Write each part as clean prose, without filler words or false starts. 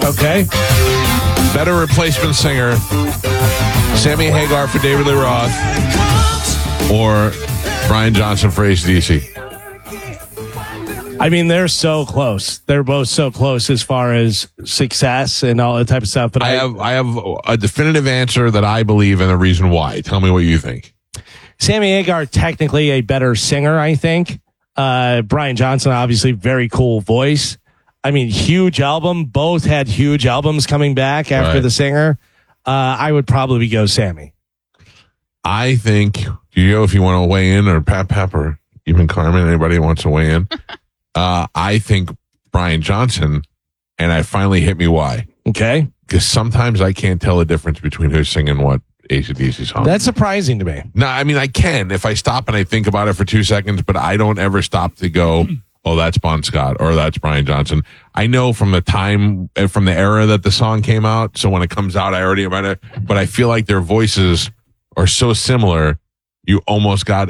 Okay. Better replacement singer, Sammy Hagar for David Lee Roth or Brian Johnson for AC/DC? I mean, they're so close. They're both so close as far as success and all that type of stuff. But I have a definitive answer that I believe and the reason why. Tell me what you think. Sammy Hagar, technically a better singer, I think. Brian Johnson, obviously, very cool voice. I mean, huge album. Both had huge albums coming back after the singer. I would probably go Sammy. I think, if you want to weigh in, or Pat or even Carmen, anybody who wants to weigh in, I think Brian Johnson, and I finally hit me why. Okay. Because sometimes I can't tell the difference between who's singing what AC/DC song. That's surprising to me. No, I mean, I can if I stop and I think about it for 2 seconds, but I don't ever stop to go, oh, that's Bon Scott or that's Brian Johnson. I know from the era that the song came out. So when it comes out, I already about it, but I feel like their voices are so similar. You almost got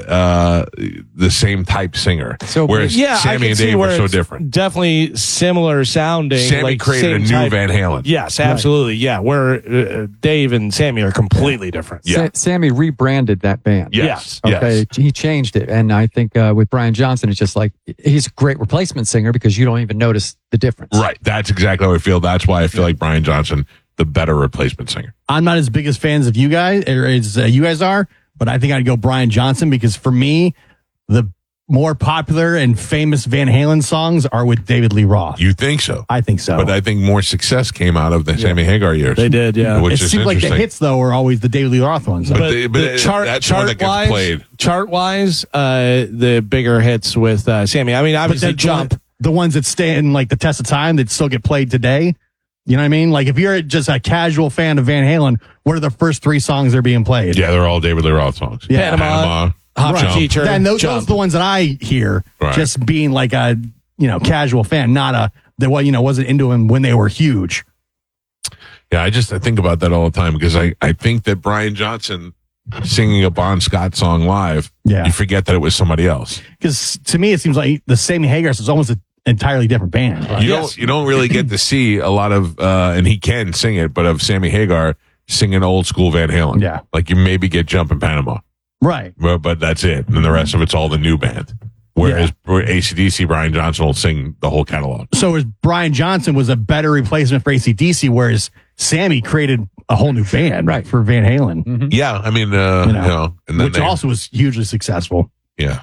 the same type singer. So whereas Sammy and Dave are so different. Definitely similar sounding. Sammy created a new Van Halen. Yes, absolutely. Right. Yeah, where Dave and Sammy are completely different. Yeah. Sammy rebranded that band. Yes. Okay, Yes. he changed it. And I think with Brian Johnson, it's just like, he's a great replacement singer because you don't even notice the difference. Right. That's exactly how I feel. That's why I feel like Brian Johnson, the better replacement singer. I'm not as big as fans of you guys, or as you guys are, but I think I'd go Brian Johnson because for me, the more popular and famous Van Halen songs are with David Lee Roth. You think so? I think so. But I think more success came out of the Sammy Hagar years. They did, yeah. Which it is seems like the interesting. hits, though, are always the David Lee Roth ones. But that's one that gets played. Chart-wise, the bigger hits with Sammy. I mean, obviously, Jump. The ones that stand like the test of time that still get played today. You know what I mean? Like if you're just a casual fan of Van Halen, what are the first 3 songs that are being played? Yeah, they're all David Lee Roth songs. Yeah. Panama, Hot Jump. Teacher. And those are the ones that I hear. Right. Just being like a casual fan, not wasn't into them when they were huge. Yeah, I think about that all the time because I think that Brian Johnson singing a Bon Scott song live, you forget that it was somebody else. Because to me, it seems like the Sammy Hagar is almost an entirely different band. Right? You don't really get to see a lot of, and he can sing it, but of Sammy Hagar singing old school Van Halen. Yeah. Like you maybe get Jump in Panama. Right. But that's it. And the rest of it's all the new band. Whereas AC/DC, Brian Johnson will sing the whole catalog. So Brian Johnson was a better replacement for AC/DC, whereas Sammy created a whole new band for Van Halen. Mm-hmm. Yeah, I mean, and then which also was hugely successful. Yeah.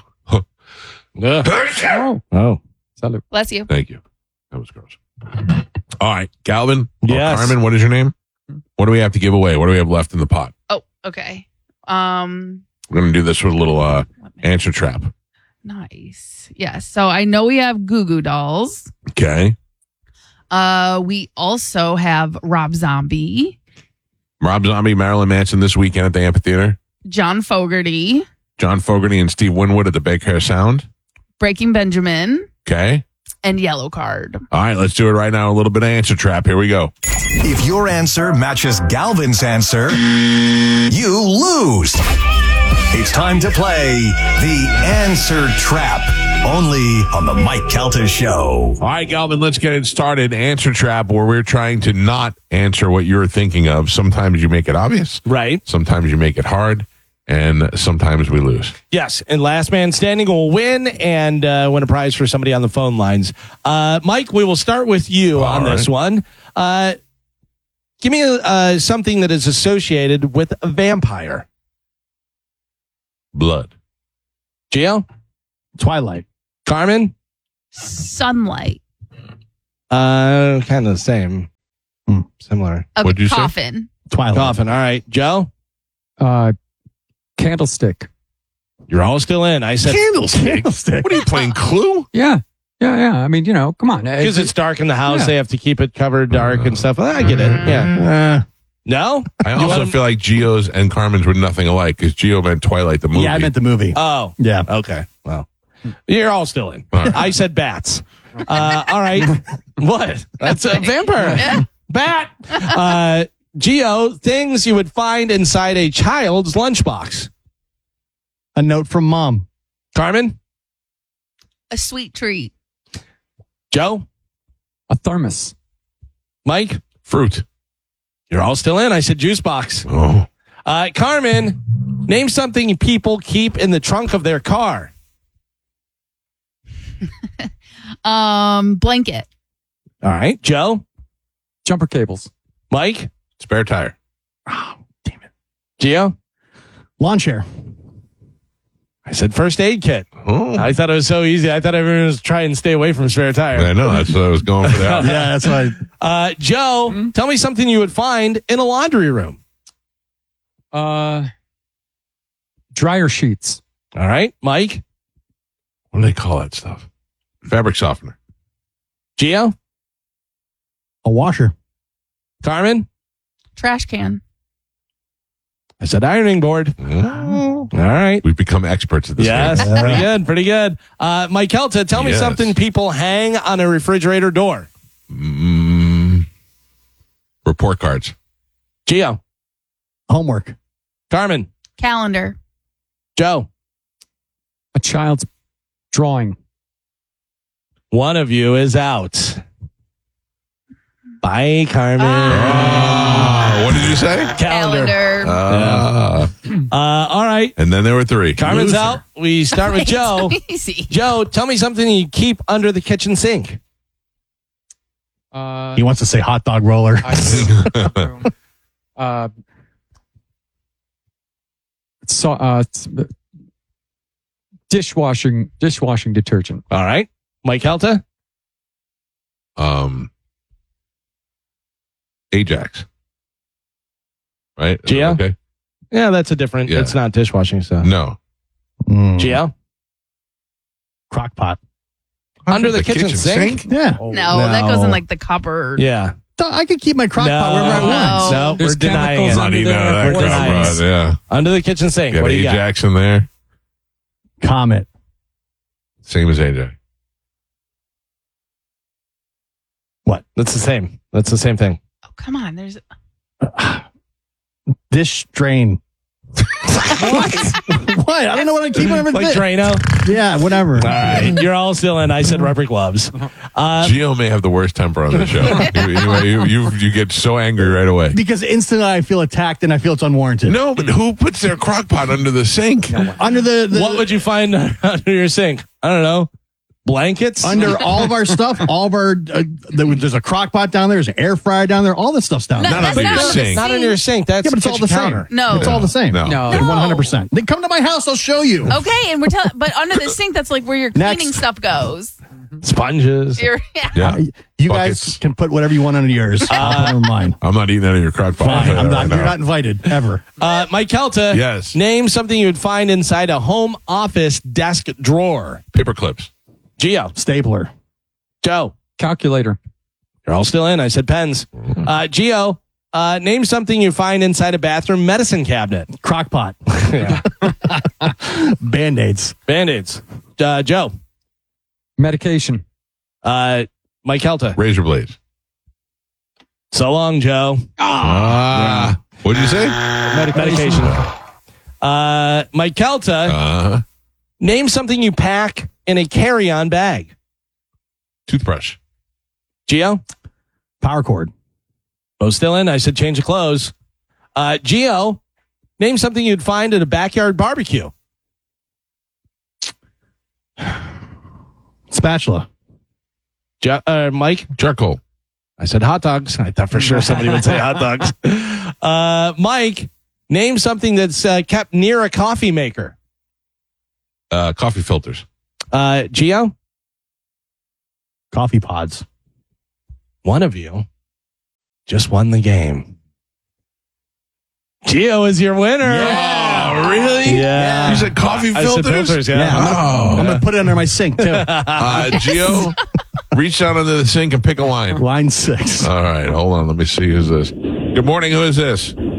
Oh. Salute. Bless you. Thank you. That was gross. All right, Galvin. Yes. Carmen, what is your name? What do we have to give away? What do we have left in the pot? Oh, okay. We're going to do this with a little answer trap. Nice. Yes. So I know we have Goo Goo Dolls. Okay. We also have Rob Zombie, Rob Zombie, Marilyn Manson this weekend at the amphitheater. John Fogerty, John Fogerty and Steve Winwood at the Big Hair Sound. Breaking Benjamin, Okay. and Yellow Card. All right, let's do it right now. A little bit of answer trap. Here we go. If your answer matches Galvin's answer, you lose. It's time to play the Answer Trap, only on the Mike Calta Show. All right, Galvin, let's get it started. Answer trap, where we're trying to not answer what you're thinking of. Sometimes you make it obvious. Right. Sometimes you make it hard. And sometimes we lose. Yes, and last man standing will win and win a prize for somebody on the phone lines. Mike, we will start with you on this one. Give me something that is associated with a vampire. Blood. Gio? Twilight. Carmen? Sunlight. Kind of the same. Similar. A What'd you say? coffin. Twilight. Coffin. All right. Joe? Candlestick. You're all still in. I said Candlestick. What are you playing, Clue? Yeah. I mean, come on. because it's dark in the house. Yeah. They have to keep it covered dark and stuff. I get it. Yeah. No? I also feel like Gio's and Carmen's were nothing alike because Gio meant Twilight the movie. Yeah, I meant the movie. Oh. Yeah. Okay. Well, you're all still in. All right. I said bats. All right. What? That's a vampire. Yeah. Bat. Gio, things you would find inside a child's lunchbox. A note from mom. Carmen? A sweet treat. Joe? a thermos. Mike, Fruit. you're all still in. I said juice box. Oh. Carmen, name something people keep in the trunk of their car. Blanket. All right. Joe, Jumper cables. Mike, Spare tire. Gio. Lawn chair. I said first aid kit. Oh. I thought it was so easy. I thought everyone was trying to stay away from spare tire. I know. That's what I was going for that. Yeah, that's why. Joe, tell me something you would find in a laundry room. Dryer sheets. All right. Mike, What do they call that stuff? Fabric softener. Gio, A washer. Carmen. Trash can. I said ironing board. Oh. All right. We've become experts at this Yes. game. Pretty good. Pretty good. Mike Kelta, tell me Yes. something people hang on a refrigerator door. Report cards. Gio, Homework. Carmen, Calendar. Joe. A child's drawing. One of you is out. Bye, Carmen. What did you say? Calendar. All right. And then there were three. Carmen's Loser. out. We start with Joe. Easy. Joe, tell me something you keep under the kitchen sink. He wants to say hot dog roller. Dishwashing detergent. All right. Mike Helta. Ajax. Right? Is that Gio? Okay. Yeah, that's a different. Yeah. It's not dishwashing stuff. No. Gio. Crock pot. Under the kitchen sink? Yeah. No, that goes in like the cupboard. Yeah. I could keep my crock pot wherever I want. No, There's we're denying chemicals it. under Not eating out of that We're crap, denying bro. it. Yeah. Under the kitchen sink. Got What do you got? Ajax in there. Comet. Same as AJ. That's the same. That's the same thing. Oh, come on. There's Dish drain. What? What? I don't know what I keep whatever. Like Drano? Yeah, whatever. All right. You're all still in. I said rubber gloves. Gio may have the worst temper on the show. you get so angry right away. Because instantly I feel attacked and I feel it's unwarranted. No, but who puts their crock pot under the sink? Under the What would you find under your sink? I don't know. Blankets? under all of our stuff, all of our there's a crock pot down there, there's an air fryer down there, all this stuff's down there. Not that's under your not on the sink. Not under your sink. That's Yeah, but it's all kitchen the counter. same. No. It's all the same. No. No. 100%. Then come to my house, I'll show you. okay, and we're telling, but under the sink, that's like where your Next. cleaning stuff goes. Sponges. Yeah. You Buckets. guys can put whatever you want under yours. I'll put them in mine. I'm not eating out of your crock pot. Fine. I'll tell you that right You're now. not invited ever. Mike Kelta. Yes. Name something you'd find inside a home office desk drawer. Paper clips. Gio. Stapler. Joe. Calculator. You're all still in. I said pens. Gio. Name something you find inside a bathroom medicine cabinet. Crock pot. Yeah. Band-Aids. Band-Aids. Joe. Medication. Mike Kelta. Razor blades. So long, Joe. What'd you say? Medication. Mike Kelta. Name something you pack in a carry-on bag. Toothbrush. Gio. Power cord. Both still in. I said change of clothes. Gio. Name something you'd find at a backyard barbecue. Spatula. Mike. Charcoal. I said hot dogs. I thought for sure somebody would say hot dogs. Mike. Name something that's kept near a coffee maker. Coffee filters. Gio. Coffee pods. One of you just won the game. Gio is your winner. Oh, really? Yeah. You said coffee I said filters? filters, yeah. I'm going to put it under my sink, too. Gio, reach down under the sink and pick a line. Line 6. All right, hold on. Let me see who's this. Good morning. Who is this? Good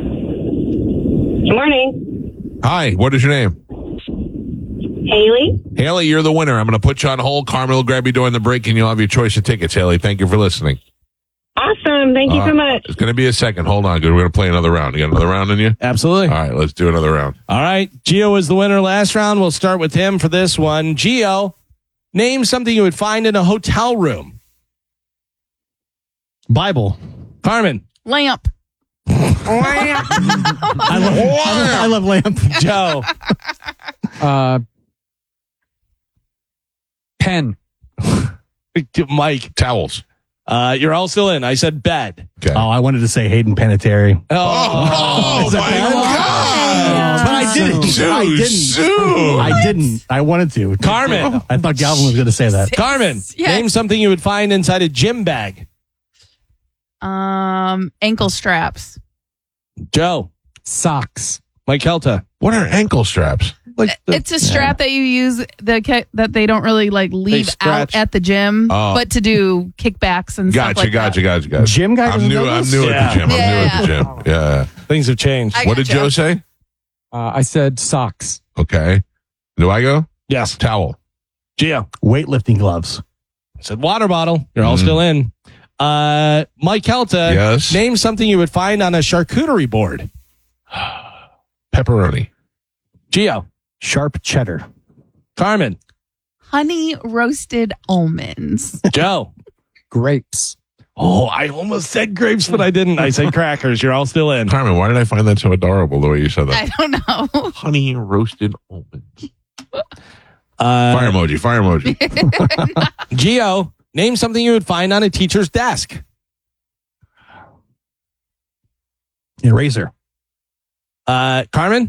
morning. Hi. What is your name? Haley. Haley, you're the winner. I'm going to put you on hold. Carmen will grab you during the break, and you'll have your choice of tickets. Haley, thank you for listening. Awesome. Thank you so much. It's going to be a second. Hold on. Good. We're going to play another round. You got another round in you? Absolutely. All right, let's do another round. All right. Gio was the winner last round. We'll start with him for this one. Gio, name something you would find in a hotel room. Bible. Carmen. Lamp. I love lamp. Joe. Pen. Mike. Towels. You're all still in. I said bed. Okay. Oh, I wanted to say Hayden Panettiere. Oh, Is that my bad? God. But I didn't. I didn't. I wanted to. Carmen. I thought Galvin was going to say that. Carmen. Yes. Name something you would find inside a gym bag. Ankle straps. Joe. Socks. Mike Kelta. What are ankle straps? Like the- It's a strap that you use that they don't really like leave stretch. out at the gym, Oh. but to do kickbacks and stuff like that. Gotcha. Gym guy I'm doesn't new. know I'm this? new Yeah. at the gym. I'm new at the Yeah. gym. Yeah. Things have changed. I What did gotcha. Joe say? I said socks. Okay. Do I go? Yes. Towel. Gio. Weightlifting gloves. I said water bottle. You're all still in. Mike Kelta. Yes. Name something you would find on a charcuterie board. Pepperoni. Gio. Sharp cheddar. Carmen. Honey roasted almonds. Joe. Grapes. Oh, I almost said grapes, but I didn't. I said crackers. You're all still in. Carmen, why did I find that so adorable the way you said I that? don't know. Honey roasted almonds. Uh, Fire emoji. Gio. Name something you would find on a teacher's desk. Eraser. Carmen.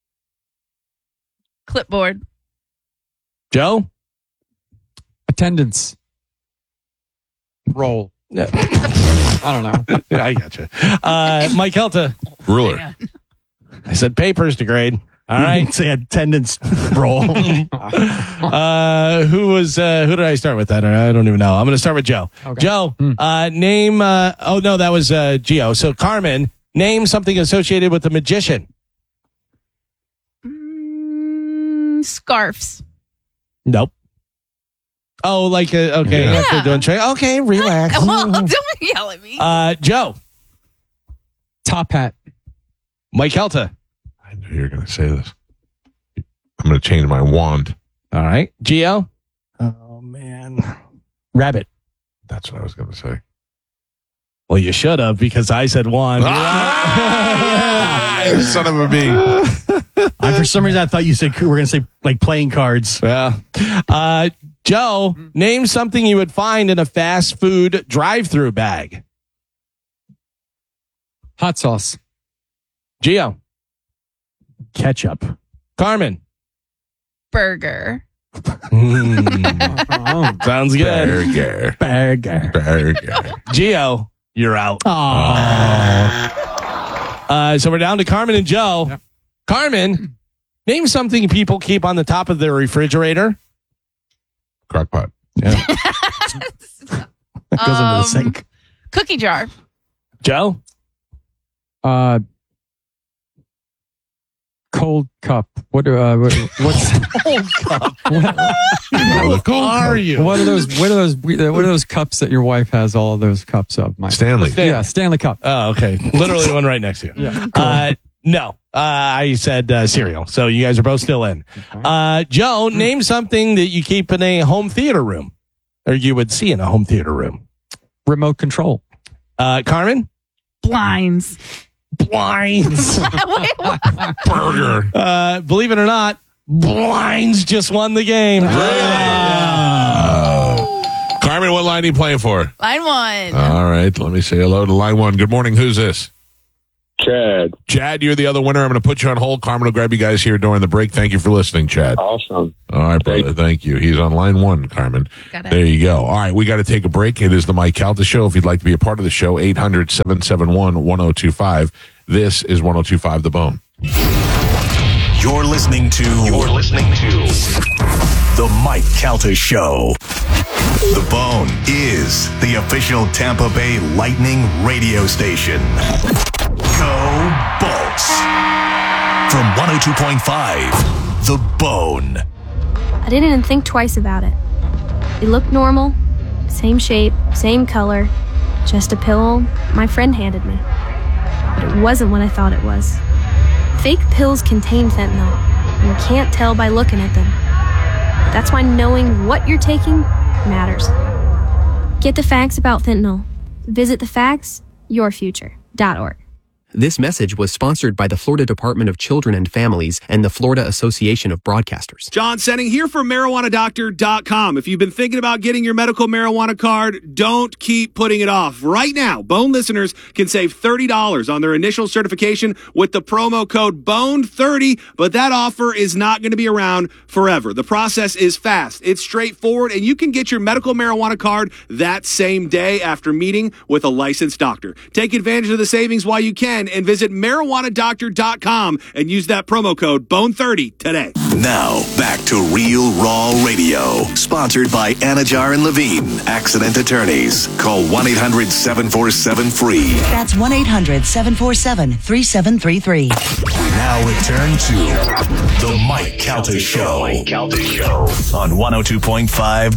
Clipboard. Joe. Attendance. Roll. I don't know. I gotcha. Mike Kelta. Ruler. I said papers to grade. All right. Say attendance roll. Who did I start with that? I don't even know. I'm going to start with Joe. Okay. Joe, name, oh no, that was Gio. So Carmen, name something associated with the magician. Scarves. Nope. Oh, like, okay. Yeah. After doing trick. Okay, relax. Well, don't yell at me. Joe, Top hat. Mike Kelta. I knew you were going to say this. I'm going to change my wand. All right. Gio. Oh, man. Rabbit. That's what I was going to say. Well, you should have because I said one. Son of a bee. For some reason, I thought you said we were going to say like playing cards. Yeah. Joe, name something you would find in a fast food drive-through bag. Hot sauce. Gio. Ketchup. Carmen. Burger. Sounds good. Burger. Gio, you're out. So we're down to Carmen and Joe. Yep. Carmen, name something people keep on the top of their refrigerator. Crockpot. Goes into the sink. Cookie jar. Joe. Cold cup. What's Who are you? what are those cups that your wife has all of those cups of? Mike? Stanley. Yeah, Stanley Cup. Oh, okay. Literally the one right next to you. Yeah. No. I said cereal. So you guys are both still in. Joe, name something that you keep in a home theater room or you would see in a home theater room. Remote control. Carmen? Blinds. Blinds. Wait, what? Burger. Believe it or not, Blinds just won the game. Carmen, what line are you playing for? Line one. All right. Let me say hello to line one. Good morning. Who's this? Chad. Chad, you're the other winner. I'm going to put you on hold. Carmen will grab you guys here during the break. Thank you for listening, Chad. Awesome. All right, brother. Thank you. He's on line one, Carmen. Got it. There you go. All right, we got to take a break. It is the Mike Calta Show. If you'd like to be a part of the show, 800-771-1025. This is 1025 The Bone. You're listening to The Mike Calta Show. The Bone is the official Tampa Bay Lightning radio station. Go Bolts. From 102.5, The Bone. I didn't even think twice about it. It looked normal, same shape, same color, just a pill my friend handed me. But it wasn't what I thought it was. Fake pills contain fentanyl, and you can't tell by looking at them. That's why knowing what you're taking matters. Get the facts about fentanyl. Visit yourfuture.org. This message was sponsored by the Florida Department of Children and Families and the Florida Association of Broadcasters. John Senning here for MarijuanaDoctor.com. If you've been thinking about getting your medical marijuana card, don't keep putting it off. Right now, Bone listeners can save $30 on their initial certification with the promo code BONE30, but that offer is not going to be around forever. The process is fast, it's straightforward, and you can get your medical marijuana card that same day after meeting with a licensed doctor. Take advantage of the savings while you can and visit MarijuanaDoctor.com and use that promo code BONE30 today. Now, back to Real Raw Radio. Sponsored by Anajar and Levine, accident attorneys. Call 1-800-747-FREE. That's 1-800-747-3733. We now return to The Mike Calta Show. On 102.5